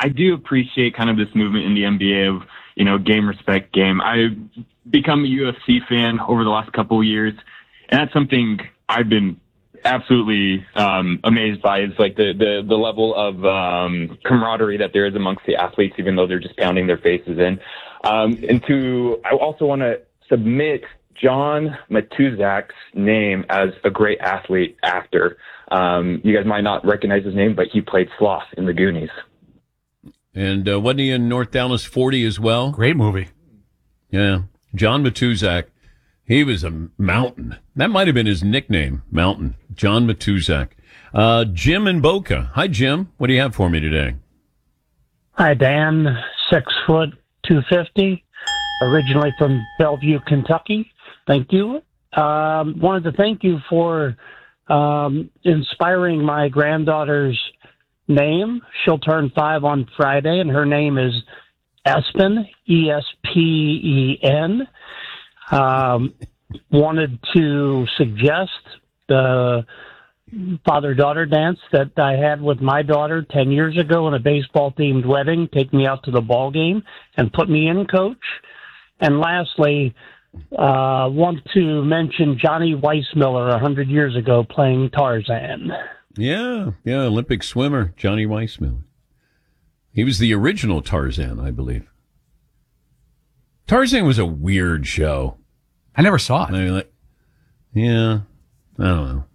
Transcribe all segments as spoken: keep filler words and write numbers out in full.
I do appreciate kind of this movement in the N B A of, you know, game respect game. I've become a U F C fan over the last couple of years, and that's something I've been absolutely um, amazed by, is like the, the, the level of um, camaraderie that there is amongst the athletes, even though they're just pounding their faces in. Um, and to, I also want to submit John Matuzak's name as a great athlete actor. Um, you guys might not recognize his name, but he played Sloth in The Goonies. And uh, wasn't he in North Dallas forty as well? Great movie. Yeah. John Matuzak. He was a mountain. That might have been his nickname, Mountain. John Matuzak. Uh, Jim in Boca. Hi, Jim. What do you have for me today? Hi, Dan. Six foot, two fifty. Originally from Bellevue, Kentucky. Thank you. Um, wanted to thank you for um, inspiring my granddaughter's name. She'll turn five on Friday, and her name is Espen, E S P E N. Um, wanted to suggest the father-daughter dance that I had with my daughter ten years ago in a baseball-themed wedding. Take me out to the ball game and put me in, coach. And lastly, uh, want to mention Johnny Weissmiller one hundred years ago playing Tarzan. Yeah, yeah, Olympic swimmer, Johnny Weissmiller. He was the original Tarzan, I believe. Tarzan was a weird show. I never saw it. I mean, like, yeah, I don't know.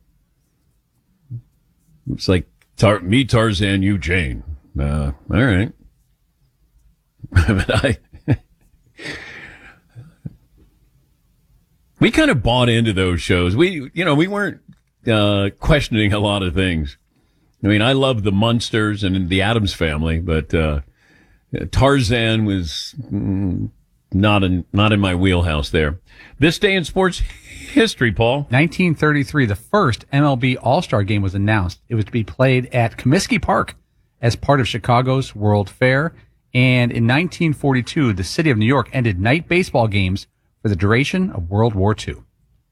It's like tar- me, Tarzan, you, Jane. Uh, all right. But I, we kind of bought into those shows. We, you know, we weren't uh, questioning a lot of things. I mean, I love the Munsters and the Addams Family, but uh, Tarzan was. Mm, Not in not in my wheelhouse there. This day in sports history, Paul. nineteen thirty-three, the first M L B All-Star game was announced. It was to be played at Comiskey Park as part of Chicago's World Fair. And in nineteen forty-two, the city of New York ended night baseball games for the duration of World War Two.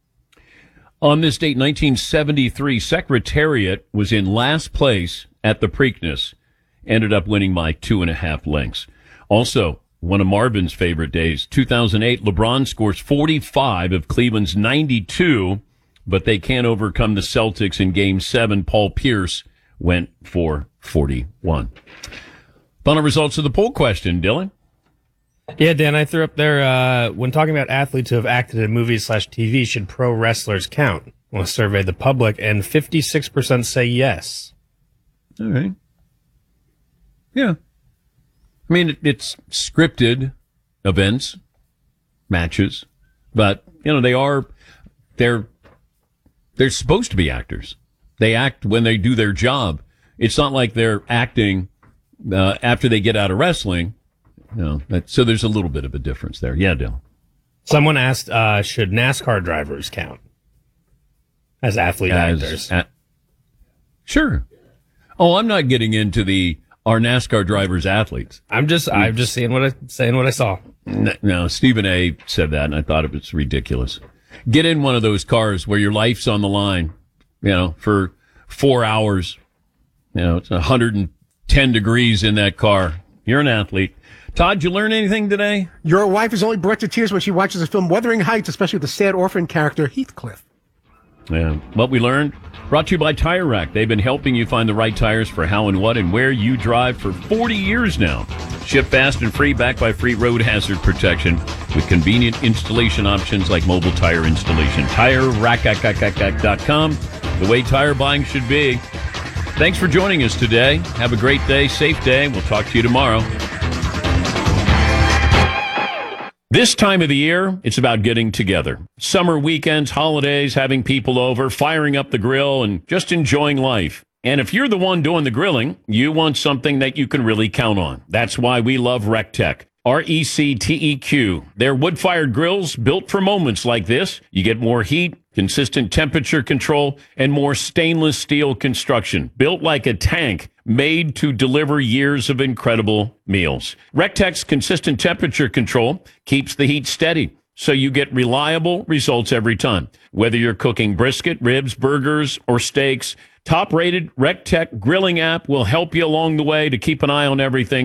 On this date, nineteen seventy-three, Secretariat was in last place at the Preakness. Ended up winning by two and a half lengths. Also, one of Marvin's favorite days, two thousand eight, LeBron scores forty-five of Cleveland's ninety-two, but they can't overcome the Celtics in Game seven. Paul Pierce went for forty-one. Final results of the poll question, Dylan. Yeah, Dan, I threw up there, uh, when talking about athletes who have acted in movies slash T V, should pro wrestlers count? I want to survey the public, and fifty-six percent say yes. All right. Yeah. I mean, it's scripted events, matches, but, you know, they are, they're, they're supposed to be actors. They act when they do their job. It's not like they're acting uh, after they get out of wrestling. You know, that, so there's a little bit of a difference there. Yeah, Dylan. Someone asked, uh, should NASCAR drivers count as athlete as, actors? A- sure. Oh, I'm not getting into the are NASCAR drivers athletes. I'm just, I'm just saying what I saying what I saw. No, Stephen A. said that, and I thought it was ridiculous. Get in one of those cars where your life's on the line, you know, for four hours. You know, it's one hundred ten degrees in that car. You're an athlete. Todd, you learn anything today? Your wife is only brought to tears when she watches the film Wuthering Heights, especially with the sad orphan character Heathcliff. Yeah. What we learned, brought to you by Tire Rack. They've been helping you find the right tires for how and what and where you drive for forty years now. Ship fast and free, backed by free road hazard protection with convenient installation options like mobile tire installation. Tire Rack dot com, the way tire buying should be. Thanks for joining us today. Have a great day, safe day. We'll talk to you tomorrow. This time of the year, it's about getting together. Summer weekends, holidays, having people over, firing up the grill, and just enjoying life. And if you're the one doing the grilling, you want something that you can really count on. That's why we love RecTech. R E C T E Q. They're wood-fired grills built for moments like this. You get more heat, consistent temperature control, and more stainless steel construction. Built like a tank, made to deliver years of incredible meals. RecTech's consistent temperature control keeps the heat steady, so you get reliable results every time. Whether you're cooking brisket, ribs, burgers, or steaks, top-rated RecTech grilling app will help you along the way to keep an eye on everything.